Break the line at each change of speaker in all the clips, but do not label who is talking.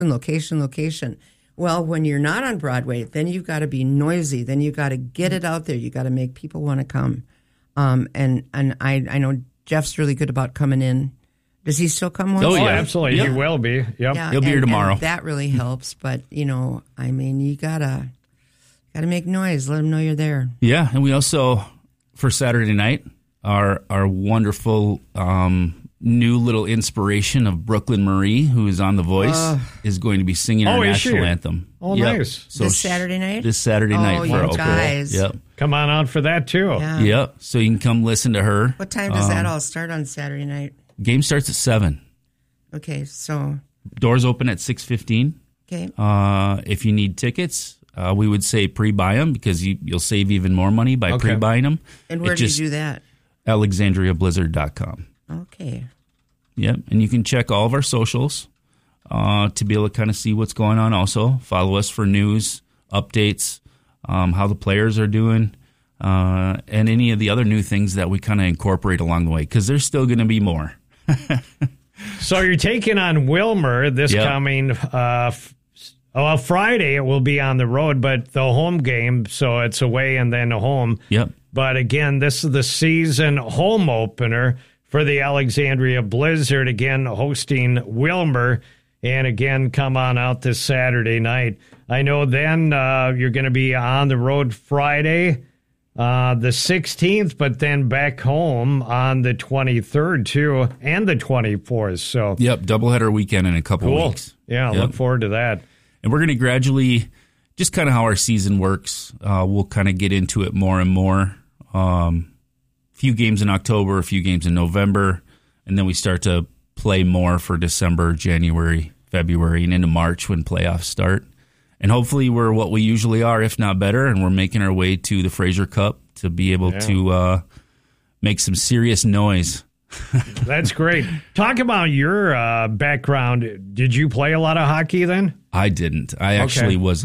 location. Well, when you're not on Broadway, then you've got to be noisy. Then you've got to get it out there. You got to make people want to come. And I know Jeff's really good about coming in. Does he still come once?
Oh, yeah,
absolutely.
Yep.
He will be. Yep.
Yeah,
He'll be here tomorrow.
And that really helps. But, you gotta make noise. Let them know you're there.
Yeah, and we also, for Saturday night, our wonderful new little inspiration of Brooklyn Marie, who is on The Voice, is going to be singing our national anthem.
Oh, nice.
So this Saturday night?
This Saturday night for
you guys.
Yep.
Come on out for that, too.
Yeah.
Yep. So you can come listen to her.
What time does that all start on Saturday night?
Game starts at 7.
Okay, so...
Doors open at 6:15.
Okay.
If you need tickets, we would say pre-buy them because you'll save even more money by pre-buying them.
And where do you do that?
AlexandriaBlizzard.com.
Okay.
Yep, and you can check all of our socials to be able to kind of see what's going on also. Follow us for news, updates, how the players are doing, and any of the other new things that we kind of incorporate along the way because there's still going to be more.
So you're taking on Wilmer this coming Friday. It will be on the road, but the home game, so it's away and then home.
Yep.
But again, this is the season home opener for the Alexandria Blizzard, again hosting Wilmer. And again, come on out this Saturday night. I know then you're going to be on the road Friday, the 16th, but then back home on the 23rd, too, and the 24th. So,
yep, doubleheader weekend in a couple weeks.
Yeah, look forward to that.
And we're going to gradually, just kind of how our season works, we'll kind of get into it more and more. Few games in October, a few games in November, and then we start to play more for December, January, February, and into March when playoffs start. And hopefully we're what we usually are, if not better, and we're making our way to the Fraser Cup to be able to make some serious noise.
That's great. Talk about your background. Did you play a lot of hockey then?
I didn't. I actually was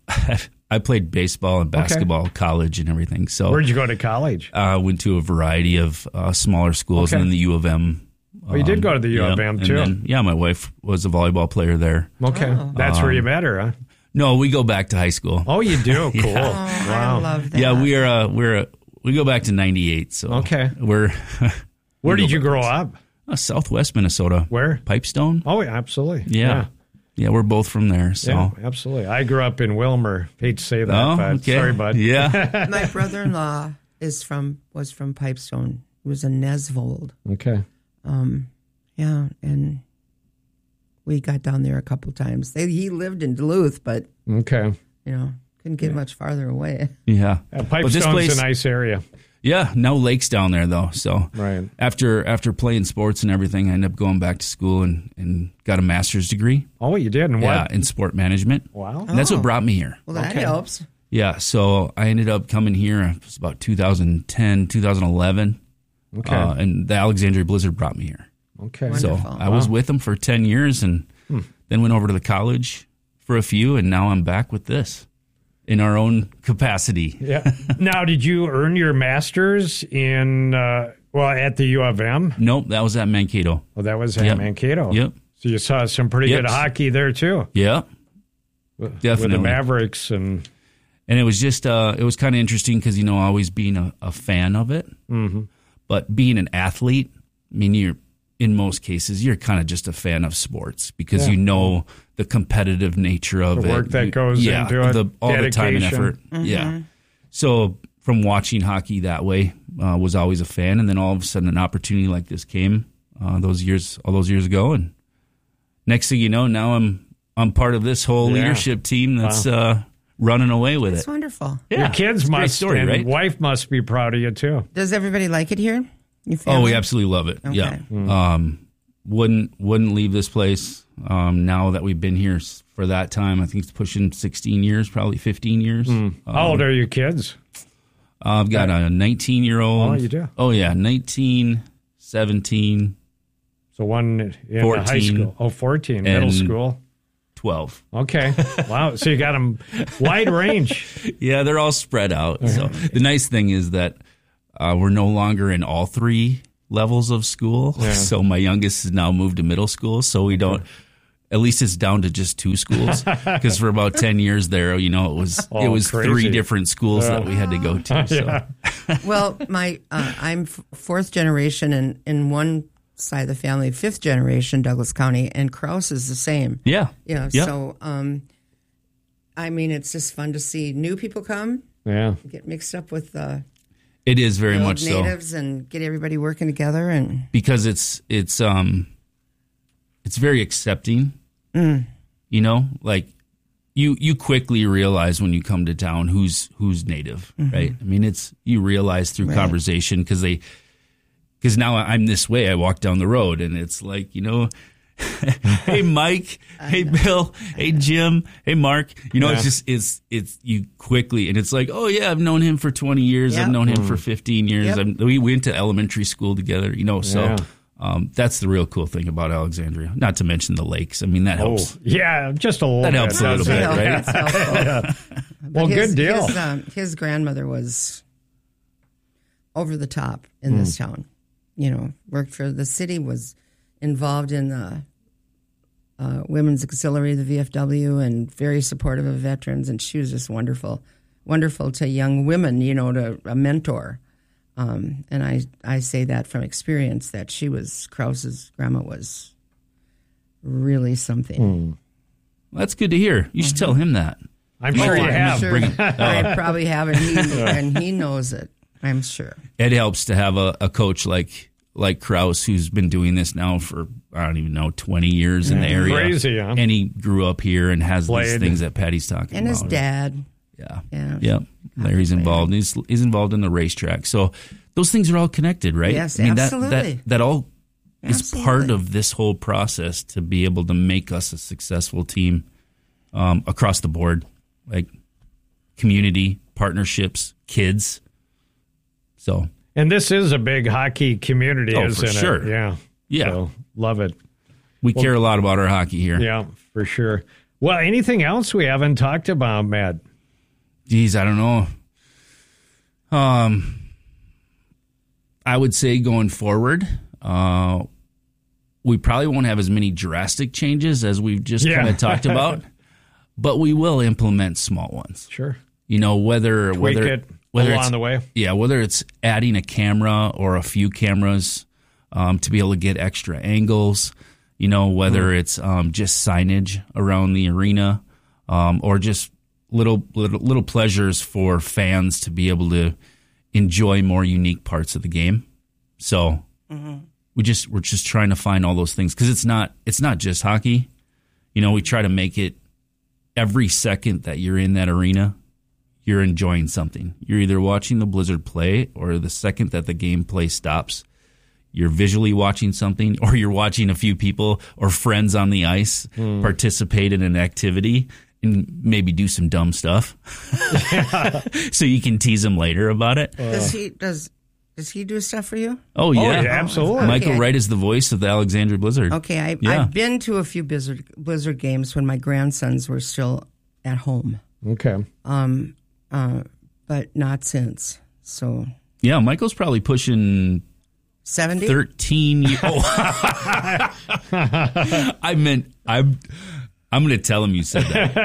I played baseball and basketball, college and everything. So
where'd you go to college?
I went to a variety of smaller schools and then the U of M.
Oh, you did go to the U of M, too.
Then, my wife was a volleyball player there.
Okay. That's where you met her, huh?
No, we go back to high school.
Oh, you do? Cool.
Oh,
Wow.
I love that.
Yeah, we go back to 98. So we're
Where did you grow up?
Southwest Minnesota.
Where?
Pipestone.
Oh, yeah, absolutely.
Yeah, we're both from there. So
yeah, absolutely. I grew up in Wilmer. Hate to say that, but sorry, bud.
Yeah.
My brother-in-law was from Pipestone. He was a Nesvold.
Okay.
Yeah, and we got down there a couple times. He lived in Duluth, but couldn't get much farther away.
Yeah,
Pipestone's a nice area.
Yeah, no lakes down there though. So
right
after playing sports and everything, I ended up going back to school and got a master's degree.
Oh, you did? In what?
Yeah, in sport management.
Wow,
and that's what brought me here.
Well, that helps.
Yeah, so I ended up coming here. It was about 2010, 2011.
Okay,
and the Alexandria Blizzard brought me here.
Okay,
wonderful.
So I was with them for 10 years and then went over to the college for a few, and now I'm back with this in our own capacity.
Yeah. Now, did you earn your master's in, at the U of M?
Nope, that was at Mankato.
Oh, that was at Mankato.
Yep.
So you saw some pretty good hockey there, too.
Yeah, definitely.
With the Mavericks and
it was just, it was kind of interesting because, always being a fan of it. Mm-hmm. But being an athlete, I mean, in most cases, you're kind of just a fan of sports because the competitive nature of
the work that goes into it,
all the time and effort.
Mm-hmm.
Yeah. So from watching hockey that way, was always a fan, and then all of a sudden an opportunity like this came all those years ago, and next thing you know, now I'm part of this whole leadership team that's running away with
It's
it.
wonderful.
Yeah. Your kids must,
story,
and
right?
wife must be proud of you too.
Does everybody like it here? Your
Oh,
family?
we absolutely love it.
Okay.
Yeah. Wouldn't leave this place now that we've been here for that time. I think it's pushing 16 years, probably 15 years.
How old are your kids?
I've got a 19-year-old.
Oh, you do?
Oh, yeah, 19, 17,
So one in
14,
high school. Oh, 14, middle school.
12.
Okay. Wow. So you got them wide range.
Yeah, they're all spread out. So the nice thing is that we're no longer in all three levels of school.
Yeah.
So my youngest has now moved to middle school. So we don't, at least it's down to just 2 schools. Because for about 10 years there, it was
crazy.
3 different schools that we had to go to. So.
Yeah.
Well, I'm 4th generation in one side of the family, 5th generation Douglas County, and Krause is the same.
Yeah.
Yeah.
Yep.
So, it's just fun to see new people come,
Yeah.
get mixed up with the
It is very
old
much so.
natives, and get everybody working together. And
Because it's very accepting. Like you quickly realize when you come to town who's native, right? I mean, you realize through conversation because now I'm this way. I walk down the road and it's like, hey Mike, hey Bill, hey Jim, hey Mark. It's you quickly, and it's like, oh yeah, I've known him for 20 years.
Yep.
I've known him for 15 years.
Yep.
We went to elementary school together. So.
Yeah.
That's the real cool thing about Alexandria. Not to mention the lakes. I mean, that helps.
Oh, yeah, just a little
That
bit.
helps a little bit, right?
That's helpful.
Well, good deal.
His grandmother was over the top in this town. Worked for the city, was involved in the Women's Auxiliary, the VFW, and very supportive of veterans. And she was just wonderful to young women, to a mentor. And I say that from experience, that Krause's grandma was really something.
Well, that's good to hear. You should tell him that.
I'm sure you have.
Sure. I probably have, and he knows it, I'm sure.
It helps to have a coach like Krause, who's been doing this now for, I don't even know, 20 years in the area.
Crazy, huh?
And he grew up here and has these things that Patty's talking
And
about.
his dad.
Yeah. Yep. Larry's involved. He's involved in the racetrack. So those things are all connected, right?
Yes,
I mean,
absolutely.
That all is
Absolutely.
part of this whole process to be able to make us a successful team across the board, like community, partnerships, kids. So,
And this is a big hockey community,
Oh,
isn't
for sure.
it? Yeah.
Yeah.
So, love it.
we care a lot about our hockey here.
Yeah, for sure. Well, anything else we haven't talked about, Matt?
Geez, I don't know. I would say going forward, we probably won't have as many drastic changes as we've just kind of talked about, but we will implement small ones.
Sure.
Whether
it
whether
along
it's,
the way.
Yeah, whether it's adding a camera or a few cameras to be able to get extra angles, whether it's just signage around the arena or just little pleasures for fans to be able to enjoy more unique parts of the game. So we're just trying to find all those things, because it's not just hockey. We try to make it every second that you're in that arena, you're enjoying something. You're either watching the Blizzard play, or the second that the gameplay stops, you're visually watching something, or you're watching a few people or friends on the ice participate in an activity and maybe do some dumb stuff. So you can tease them later about it.
Does he do stuff for you?
Oh, yeah.
yeah, absolutely.
Michael
Okay.
Wright is the voice of the Alexandria Blizzard.
Okay,
Yeah.
I've been to a few Blizzard games when my grandsons were still at home,
Okay.
but not since. So
Yeah, Michael's probably pushing
70?
13 years. Oh. I'm going to tell him you said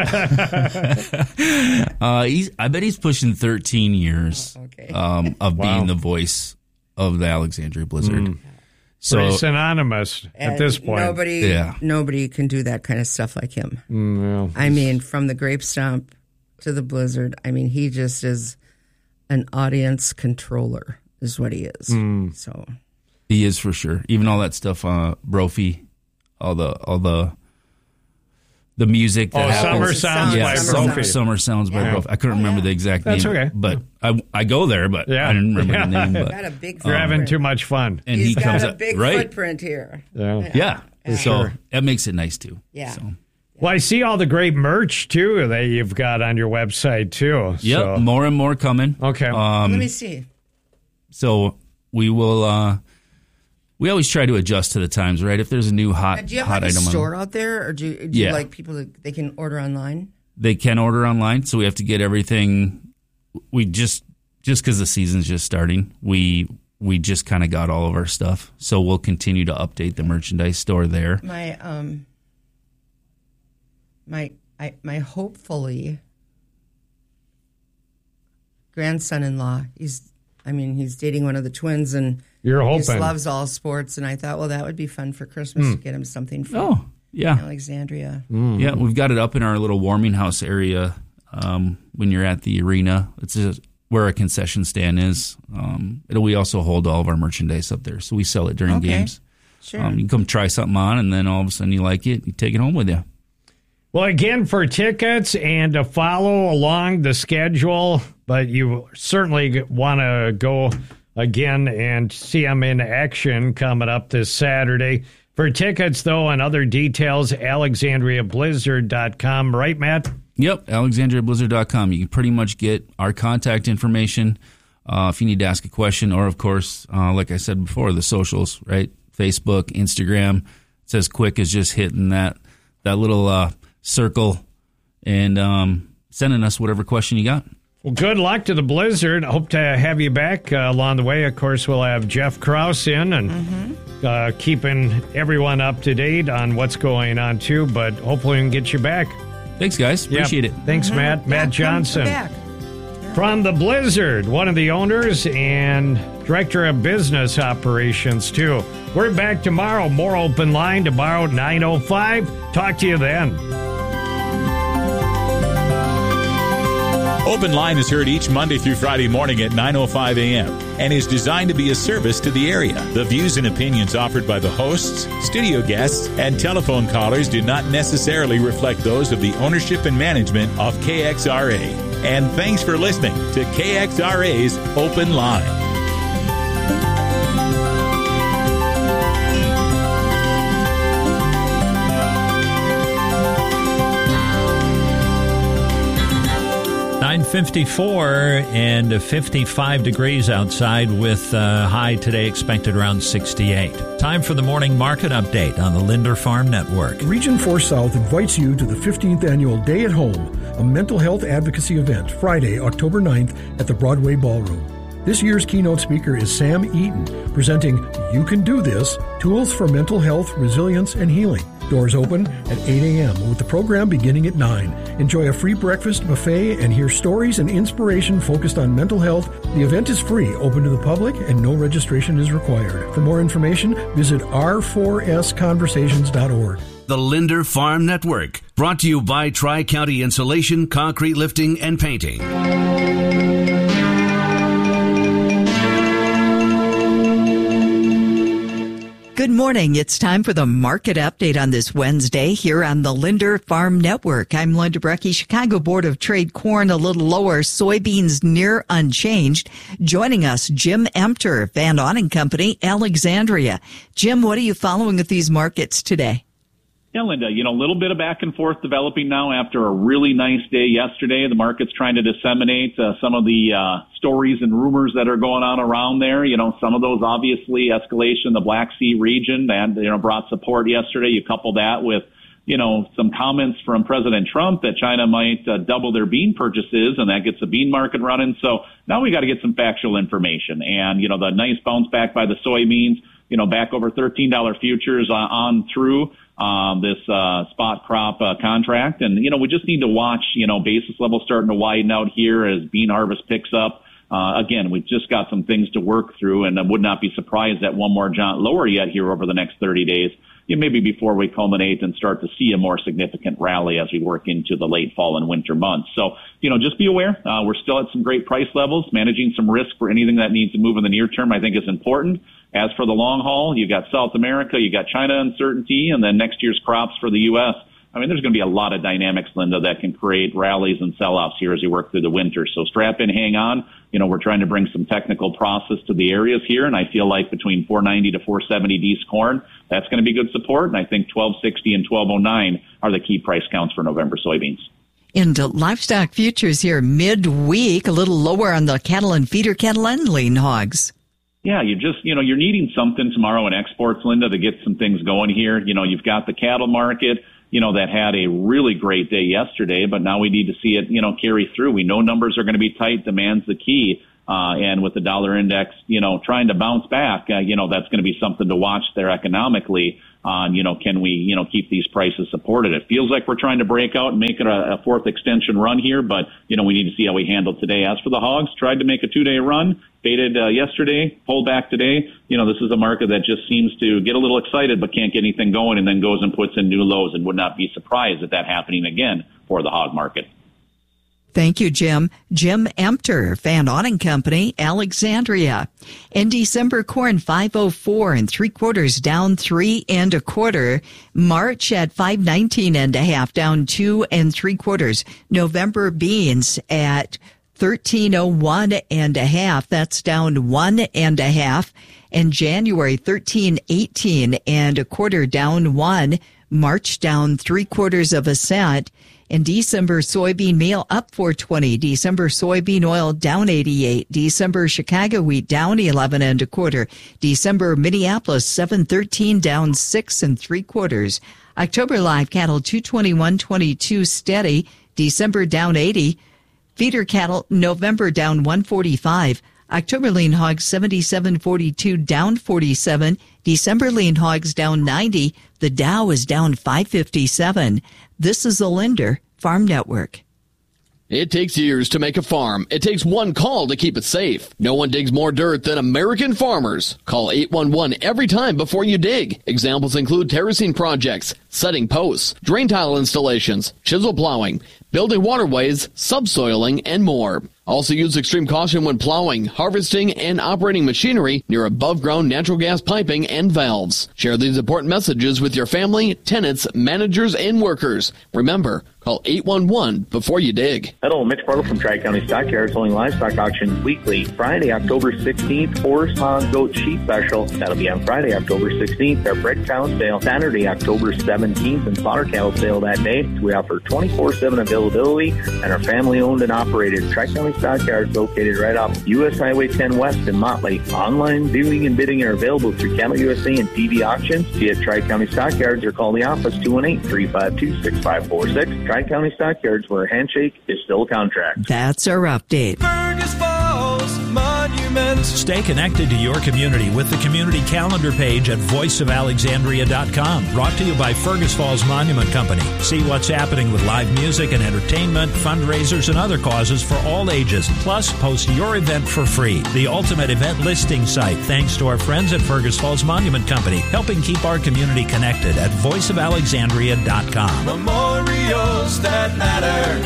that. I bet he's pushing 13 years
Okay.
of being the voice of the Alexandria Blizzard. So
Pretty synonymous at this point.
Nobody can do that kind of stuff like him.
Yeah.
I mean, from the Grape Stomp to the Blizzard, I mean, he just is an audience controller, is what he is. So
he is, for sure. Even all that stuff, Brophy, all the music that happens. Summer Sounds by Brophy. I couldn't remember the exact name.
That's okay.
But I go there, but I didn't remember the name. But
got a big
You're having
footprint.
too much fun.
and
He's
he comes
got a
up
big
right.
footprint here.
Yeah.
Yeah. So that makes it nice too.
Yeah.
So.
Well, I see all the great merch, too, that you've got on your website, too.
Yep,
So.
more and more coming.
Okay.
Let me see.
So we will. We always try to adjust to the times, right? If there's a new hot
Do you have
hot
like a
item,
store out there, or do you
Yeah.
like people that they can order online?
they can order online. So we have to get everything. We just because the season's just starting, we just kind of got all of our stuff. So we'll continue to update the merchandise store there.
My my hopefully grandson-in-law, he's dating one of the twins, and
you're hoping.
He just loves all sports, and I thought, well, that would be fun for Christmas to get him something from Alexandria.
Yeah, we've got it up in our little warming house area when you're at the arena. It's where our concession stand is. We also hold all of our merchandise up there, so we sell it during games.
Sure.
You can come try something on, and then all of a sudden you like it, you take it home with you.
Well, again, for tickets and to follow along the schedule, but you certainly want to go again and see them in action coming up this Saturday. For tickets, though, and other details, AlexandriaBlizzard.com. Right, Matt?
Yep, AlexandriaBlizzard.com. You can pretty much get our contact information if you need to ask a question, or, of course, like I said before, the socials, right? Facebook, Instagram. It's as quick as just hitting that little circle and sending us whatever question you got.
Well, good luck to the Blizzard. Hope to have you back along the way. Of course, we'll have Jeff Krause in and keeping everyone up to date on what's going on, too. But hopefully we can get you back.
Thanks, guys. Appreciate it.
Thanks, Matt. Matt Johnson. From the Blizzard, one of the owners and director of business operations, too. We're back tomorrow. More Open Line tomorrow at 9:05. Talk to you then.
Open Line is heard each Monday through Friday morning at 9:05 a.m. and is designed to be a service to the area. The views and opinions offered by the hosts, studio guests, and telephone callers do not necessarily reflect those of the ownership and management of KXRA. And thanks for listening to KXRA's Open Line.
.54 and 55 degrees outside with high today expected around 68. Time for the morning market update on the Linder Farm Network.
Region 4 South invites you to the 15th Annual Day at Home, a mental health advocacy event, Friday, October 9th at the Broadway Ballroom. This year's keynote speaker is Sam Eaton, presenting You Can Do This, Tools for Mental Health, Resilience, and Healing. Doors open at 8 a.m. with the program beginning at 9. Enjoy a free breakfast buffet and hear stories and inspiration focused on mental health. The event is free, open to the public, and no registration is required. For more information, visit r4sconversations.org.
The Linder Farm Network, brought to you by Tri-County Insulation, Concrete Lifting, and Painting.
Good morning. It's time for the market update on this Wednesday here on the Linder Farm Network. I'm Linda Brecky. Chicago Board of Trade corn a little lower, soybeans near unchanged. Joining us, Jim Emter, Van Auning Company, Alexandria. Jim, what are you following with these markets today?
Yeah, Linda, a little bit of back and forth developing now after a really nice day yesterday. The market's trying to disseminate some of the stories and rumors that are going on around there. Some of those obviously escalation in the Black Sea region and, brought support yesterday. You couple that with, some comments from President Trump that China might double their bean purchases, and that gets the bean market running. So now we got to get some factual information. And, the nice bounce back by the soybeans, back over $13 futures on through this spot crop contract. And, we just need to watch, basis levels starting to widen out here as bean harvest picks up. Again, we've just got some things to work through, and I would not be surprised at one more jaunt lower yet here over the next 30 days, maybe before we culminate and start to see a more significant rally as we work into the late fall and winter months. So, just be aware. We're still at some great price levels. Managing some risk for anything that needs to move in the near term, I think, is important. As for the long haul, you got South America, you got China uncertainty, and then next year's crops for the U.S. There's going to be a lot of dynamics, Linda, that can create rallies and sell-offs here as you work through the winter. So strap in, hang on. We're trying to bring some technical process to the areas here, and I feel like between 490 to 470 D's corn, that's going to be good support, and I think 1260 and 1209 are the key price counts for November soybeans.
Into livestock futures here midweek, a little lower on the cattle and feeder cattle and lean hogs.
Yeah, you're needing something tomorrow in exports, Linda, to get some things going here. You've got the cattle market, that had a really great day yesterday, but now we need to see it, carry through. We know numbers are going to be tight. Demand's the key. And with the dollar index, trying to bounce back, that's going to be something to watch there economically. on, can we, keep these prices supported? It feels like we're trying to break out and make it a fourth extension run here, but, we need to see how we handle today. As for the hogs, tried to make a 2-day run, faded yesterday, pulled back today. This is a market that just seems to get a little excited but can't get anything going, and then goes and puts in new lows, and would not be surprised at that happening again for the hog market.
Thank you, Jim. Jim Empter, Van Auning Company, Alexandria. In December, corn 504 3/4, down 3 1/4. March at 519 1/2, down 2 3/4. November beans at 1301 1/2, that's down 1 1/2. And January 1318 1/4, down 1. March down 3/4 cent. In December, soybean meal up 4.20. December soybean oil down 88. December Chicago wheat down 11 1/4. December Minneapolis 7.13, down 6 3/4. October live cattle 221.22 steady. December down 80. Feeder cattle November down 145. October lean hogs 77.42, down 47. December lean hogs down 90. The Dow is down 557. This is the Linder Farm Network.
It takes years to make a farm. It takes one call to keep it safe. No one digs more dirt than American farmers. Call 811 every time before you dig. Examples include terracing projects, setting posts, drain tile installations, chisel plowing, building waterways, subsoiling, and more. Also use extreme caution when plowing, harvesting, and operating machinery near above-ground natural gas piping and valves. Share these important messages with your family, tenants, managers, and workers. Remember, call 811 before you dig.
Hello, Mitch Bartle from Tri-County Stockyards, holding livestock auctions weekly. Friday, October 16th, horse, hog, goat, sheep special. That'll be on Friday, October 16th. Our bred cow sale, Saturday, October 17th, and slaughter cattle sale that day. We offer 24/7 availability and are family-owned and operated. Tri-County Stockyards located right off U.S. Highway 10 West in Motley. Online viewing and bidding are available through Cattle USA and TV auctions. See at Tri-County Stockyards or call the office 218-352-6546. Tri-County Stockyards, where a handshake is still a contract.
That's our update.
Fergus Falls Monuments.
Stay connected to your community with the community calendar page at voiceofalexandria.com. Brought to you by Fergus Falls Monument Company. See what's happening with live music and entertainment, fundraisers, and other causes for all ages. Plus, post your event for free. The ultimate event listing site, thanks to our friends at Fergus Falls Monument Company, helping keep our community connected at voiceofalexandria.com.
Memorials that matter.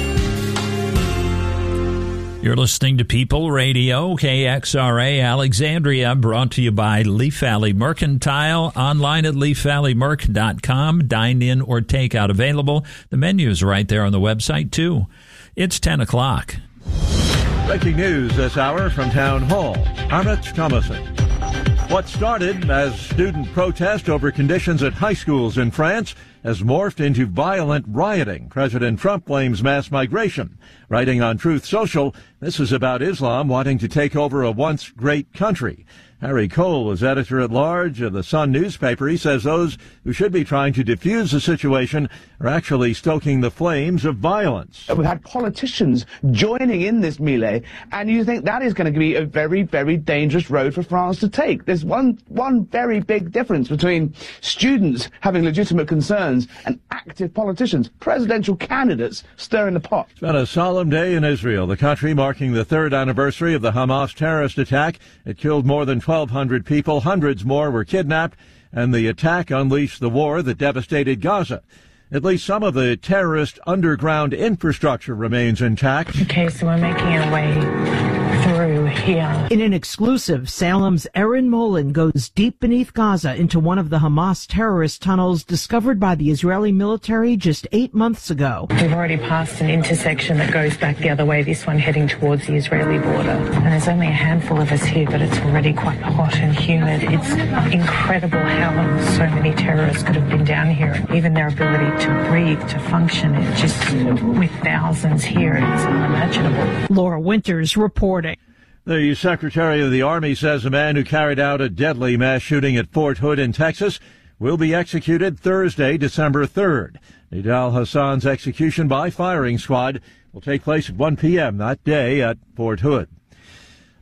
You're listening to People Radio, KXRA Alexandria, brought to you by Leaf Valley Mercantile, online at leafvalleymerc.com, dine-in or takeout available. The menu's right there on the website, too. It's 10 o'clock.
Breaking news this hour from Town Hall. I'm Rich Thomason. What started as student protest over conditions at high schools in France has morphed into violent rioting. President Trump blames mass migration. Writing on Truth Social, this is about Islam wanting to take over a once great country. Harry Cole is editor-at-large of the Sun newspaper. He says those who should be trying to diffuse the situation are actually stoking the flames of violence.
We've had politicians joining in this melee, and you think that is going to be a very, very dangerous road for France to take. There's one very big difference between students having legitimate concerns and active politicians, presidential candidates stirring the pot.
It's been a solemn day in Israel, the country marking the third anniversary of the Hamas terrorist attack. It killed more than 1,200 people, hundreds more were kidnapped, and the attack unleashed the war that devastated Gaza. At least some of the terrorist underground infrastructure remains intact.
Okay, so we're making our way through here.
In an exclusive, Salem's Erin Molin goes deep beneath Gaza into one of the Hamas terrorist tunnels discovered by the Israeli military just 8 months ago.
We've already passed an intersection that goes back the other way, this one heading towards the Israeli border. And there's only a handful of us here, but it's already quite hot and humid. It's incredible how so many terrorists could have been down here. Even their ability to breathe, to function, it just, with thousands here, it's unimaginable.
Laura Winters reporting.
The Secretary of the Army says a man who carried out a deadly mass shooting at Fort Hood in Texas will be executed Thursday, December 3rd. Nidal Hassan's execution by firing squad will take place at 1 p.m. that day at Fort Hood.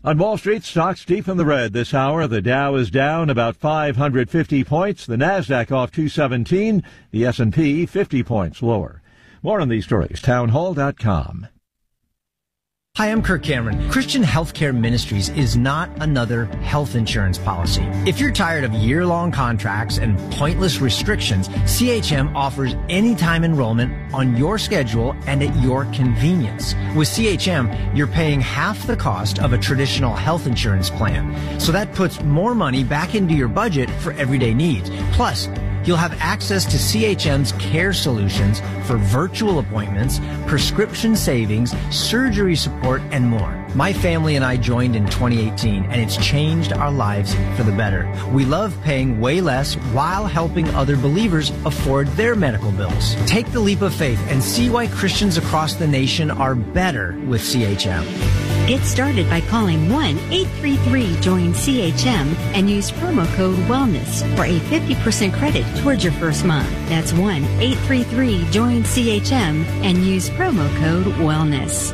On Wall Street, stocks deep in the red this hour. The Dow is down about 550 points. The Nasdaq off 217. The S&P 50 points lower. More on these stories. Townhall.com.
Hi, I'm Kirk Cameron. Christian Healthcare Ministries is not another health insurance policy. If you're tired of year-long contracts and pointless restrictions, CHM offers anytime enrollment on your schedule and at your convenience. With CHM, you're paying half the cost of a traditional health insurance plan. So that puts more money back into your budget for everyday needs. Plus, you'll have access to CHM's care solutions for virtual appointments, prescription savings, surgery support, and more. My family and I joined in 2018, and it's changed our lives for the better. We love paying way less while helping other believers afford their medical bills. Take the leap of faith and see why Christians across the nation are better with CHM.
Get started by calling 1-833-JOIN-CHM and use promo code WELLNESS for a 50% credit towards your first month. That's 1-833-JOIN-CHM and use promo code WELLNESS.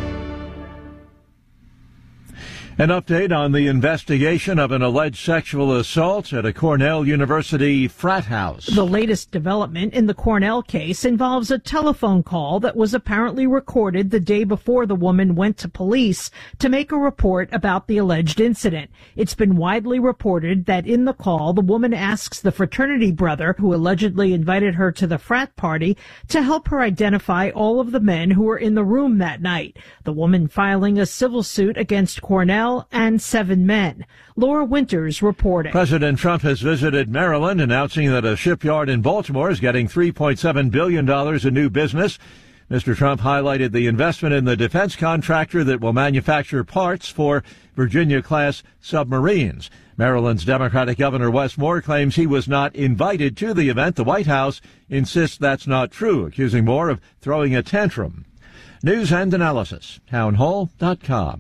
An update on the investigation of an alleged sexual assault at a Cornell University frat house.
The latest development in the Cornell case involves a telephone call that was apparently recorded the day before the woman went to police to make a report about the alleged incident. It's been widely reported that in the call, the woman asks the fraternity brother who allegedly invited her to the frat party to help her identify all of the men who were in the room that night. The woman filing a civil suit against Cornell and 7 men. Laura Winters reporting.
President Trump has visited Maryland, announcing that a shipyard in Baltimore is getting $3.7 billion in new business. Mr. Trump highlighted the investment in the defense contractor that will manufacture parts for Virginia-class submarines. Maryland's Democratic Governor Wes Moore claims he was not invited to the event. The White House insists that's not true, accusing Moore of throwing a tantrum. News and analysis. Townhall.com.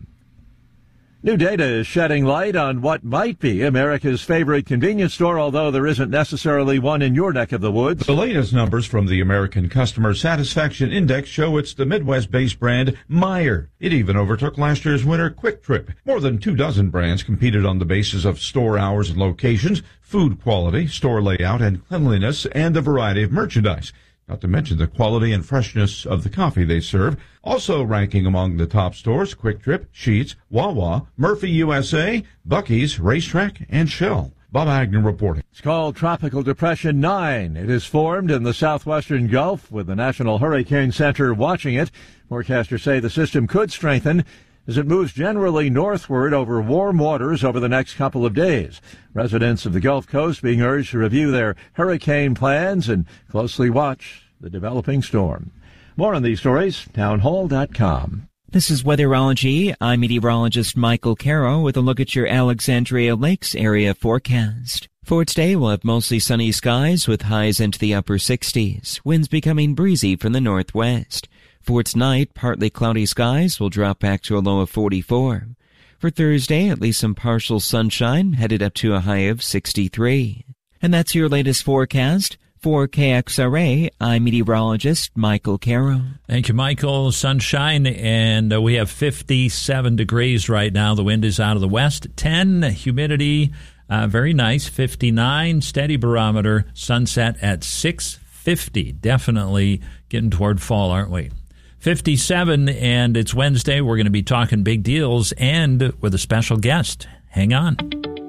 New data is shedding light on what might be America's favorite convenience store, although there isn't necessarily one in your neck of the woods.
The latest numbers from the American Customer Satisfaction Index show it's the Midwest-based brand Meijer. It even overtook last year's winner Quick Trip. More than 24 brands competed on the basis of store hours and locations, food quality, store layout and cleanliness, and the variety of merchandise. Not to mention the quality and freshness of the coffee they serve. Also ranking among the top stores, Quick Trip, Sheetz, Wawa, Murphy USA, Buc-ee's, Racetrack, and Shell. Bob Agnew reporting.
It's called Tropical Depression 9. It is formed in the southwestern Gulf, with the National Hurricane Center watching it. Forecasters say the system could strengthen as it moves generally northward over warm waters over the next couple of days. Residents of the Gulf Coast being urged to review their hurricane plans and closely watch the developing storm. More on these stories, townhall.com.
This is Weatherology. I'm meteorologist Michael Caro with a look at your Alexandria Lakes area forecast. For today, we'll have mostly sunny skies with highs into the upper 60s, winds becoming breezy from the northwest. For tonight, partly cloudy skies will drop back to a low of 44. For Thursday, at least some partial sunshine, headed up to a high of 63. And that's your latest forecast. For KXRA, I'm meteorologist Michael Caro.
Thank you, Michael. Sunshine, and we have 57 degrees right now. The wind is out of the west. 10, humidity, very nice. 59, steady barometer. Sunset at 6:50. Definitely getting toward fall, aren't we? 57, and it's Wednesday. We're going to be talking big deals and with a special guest. Hang on.